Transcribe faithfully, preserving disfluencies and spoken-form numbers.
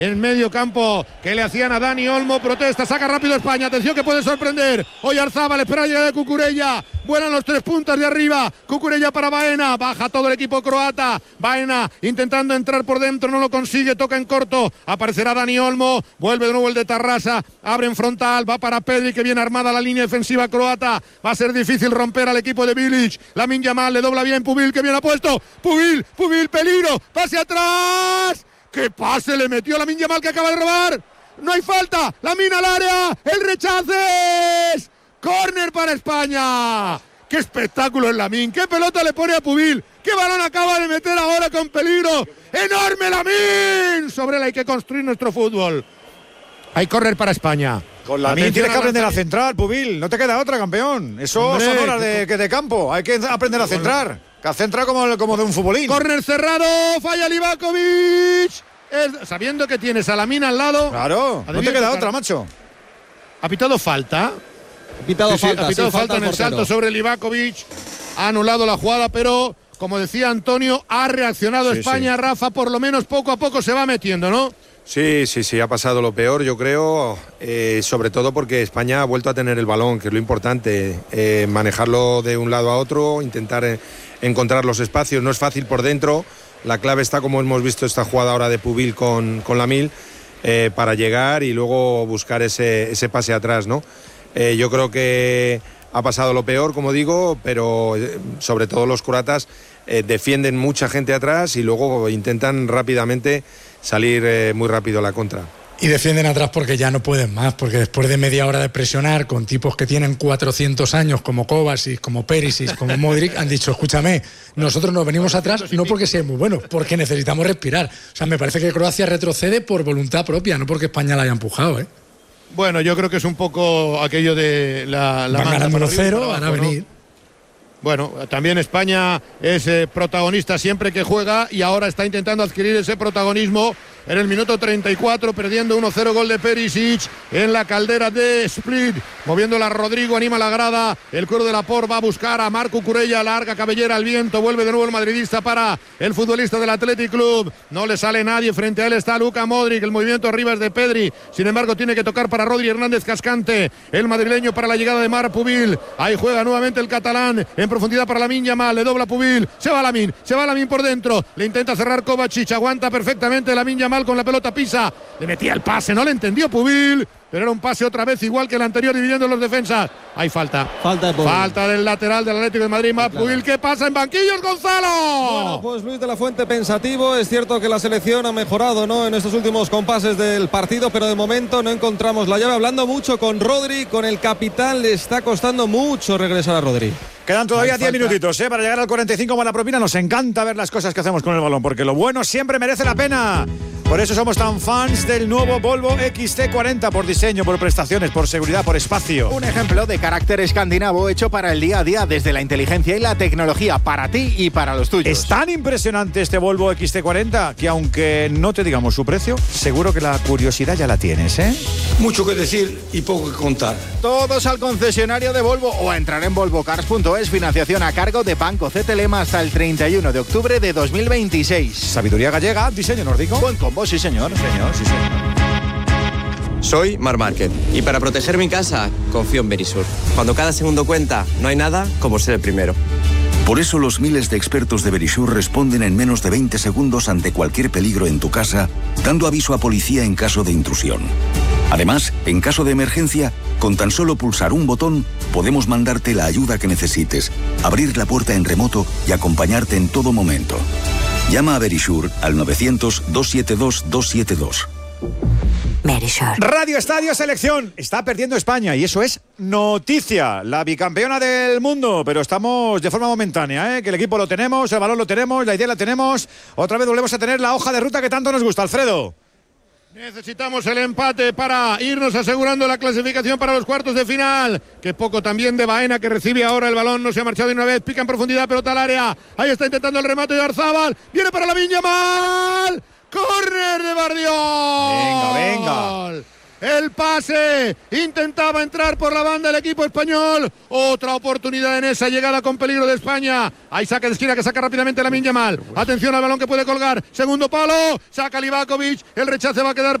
En medio campo que le hacían a Dani Olmo, protesta, saca rápido España, atención que puede sorprender. Oyarzábal, espera la llegada de Cucurella, vuelan los tres puntas de arriba, Cucurella para Baena, baja todo el equipo croata, Baena intentando entrar por dentro, no lo consigue, toca en corto, aparecerá Dani Olmo, vuelve de nuevo el de Tarrasa, abre en frontal, va para Pedri que viene armada la línea defensiva croata, va a ser difícil romper al equipo de Bilic, Lamine Yamal le dobla bien Pubil que bien ha puesto, Pubil, Pubil, peligro, pase atrás. ¡Qué pase le metió Lamine Yamal que acaba de robar! ¡No hay falta! ¡Lamine al área! ¡El rechace! Es ¡córner para España! ¡Qué espectáculo es Lamine! ¡Qué pelota le pone a Pubil! ¡Qué balón acaba de meter ahora con peligro! ¡Enorme Lamine! Sobre él hay que construir nuestro fútbol. Hay córner para España. Con Lamine tienes que aprender a centrar, Pubil. No te queda otra, campeón. Eso Hombre, son horas de, de campo. Hay que aprender a centrar. Que centra como, como de un futbolín. Córner cerrado, falla Livakovic. Es, sabiendo que tienes a Lamine al lado. Claro, no te queda otra, macho. Ha pitado falta. Ha pitado sí, falta, sí, ha pitado sí, falta, falta en el portero. salto sobre Livakovic. Ha anulado la jugada, pero como decía Antonio, ha reaccionado sí, España. Sí. Rafa, por lo menos poco a poco se va metiendo, ¿no? Sí, sí, sí, ha pasado lo peor, yo creo, eh, sobre todo porque España ha vuelto a tener el balón, que es lo importante, eh, manejarlo de un lado a otro, intentar eh, encontrar los espacios, no es fácil por dentro, la clave está, como hemos visto esta jugada ahora de Pubil con, con Lamine, eh, para llegar y luego buscar ese, ese pase atrás, ¿no? Eh, yo creo que ha pasado lo peor, como digo, pero eh, sobre todo los croatas eh, defienden mucha gente atrás y luego intentan rápidamente salir eh, muy rápido a la contra. Y defienden atrás porque ya no pueden más, porque después de media hora de presionar con tipos que tienen cuatrocientos años como Kovacic, como Perisic, como Modric, han dicho, escúchame, nosotros nos venimos atrás no porque sean muy buenos, porque necesitamos respirar. O sea, me parece que Croacia retrocede por voluntad propia, no porque España la haya empujado, ¿eh? Bueno, yo creo que es un poco aquello de la... la Van ganando cero, van a venir. ¿no? Bueno, también España es eh, protagonista siempre que juega y ahora está intentando adquirir ese protagonismo en el minuto treinta y cuatro, perdiendo uno cero, gol de Perisic en la caldera de Split, moviéndola Rodrigo, anima la grada, el cuero de Laporte va a buscar a Marc Cucurella, larga cabellera al viento, vuelve de nuevo el madridista para el futbolista del Athletic Club, no le sale nadie, frente a él está Luka Modric, el movimiento arriba es de Pedri, sin embargo tiene que tocar para Rodri Hernández Cascante, el madrileño para la llegada de Marc Pubil, ahí juega nuevamente el catalán, en profundidad para Lamine Yamal, le dobla Pubil, se va Lamine, se va Lamine por dentro, le intenta cerrar Kovacic, aguanta perfectamente Lamine Yamal con la pelota, pisa, le metía el pase, no le entendió Pubil, pero era un pase otra vez igual que el anterior, dividiendo los defensas. Hay falta. Falta de Pubil. Falta del lateral del Atlético de Madrid, más claro. Pubil, ¿qué pasa en banquillos, Gonzalo? Bueno, pues Luis de la Fuente pensativo, es cierto que la selección ha mejorado, ¿no?, en estos últimos compases del partido, pero de momento no encontramos la llave, hablando mucho con Rodri, con el capitán, le está costando mucho regresar a Rodri. Quedan todavía diez minutitos ¿eh? para llegar al cuarenta y cinco con la propina. Nos encanta ver las cosas que hacemos con el balón, porque lo bueno siempre merece la pena. Por eso somos tan fans del nuevo Volvo X C cuarenta, por diseño, por prestaciones, por seguridad, por espacio. Un ejemplo de carácter escandinavo hecho para el día a día, desde la inteligencia y la tecnología, para ti y para los tuyos. Es tan impresionante este Volvo X C cuarenta que, aunque no te digamos su precio, seguro que la curiosidad ya la tienes, ¿eh? Mucho que decir y poco que contar. Todos al concesionario de Volvo o a entrar en volvo cars punto es. Financiación a cargo de Banco C T L M hasta el treinta y uno de octubre de dos mil veintiséis. Sabiduría gallega, diseño nórdico. Buen combo, sí señor. Señor, sí señor. Soy Marc Márquez y para proteger mi casa confío en Verisur. Cuando cada segundo cuenta, no hay nada como ser el primero. Por eso los miles de expertos de Verisur responden en menos de veinte segundos ante cualquier peligro en tu casa, dando aviso a policía en caso de intrusión. Además, en caso de emergencia, con tan solo pulsar un botón, podemos mandarte la ayuda que necesites, abrir la puerta en remoto y acompañarte en todo momento. Llama a Verisur al novecientos, doscientos setenta y dos, doscientos setenta y dos. Verisur. Radio Estadio Selección. Está perdiendo España y eso es noticia. La bicampeona del mundo, pero estamos de forma momentánea, ¿eh? Que el equipo lo tenemos, el balón lo tenemos, la idea la tenemos. Otra vez volvemos a tener la hoja de ruta que tanto nos gusta, Alfredo. Necesitamos el empate para irnos asegurando la clasificación para los cuartos de final. Que poco también de Baena, que recibe ahora el balón, no se ha marchado de una vez, pica en profundidad, pelota al área. Ahí está intentando el remate de Oyarzábal. Viene para Lamine Yamal. ¡Córner de Bardiol! Venga, venga. el pase, intentaba entrar por la banda el equipo español, otra oportunidad en esa llegada con peligro de España. Hay saque de esquina que saca rápidamente Lamine Yamal. Atención al balón que puede colgar, segundo palo, saca Livakovic, el rechace va a quedar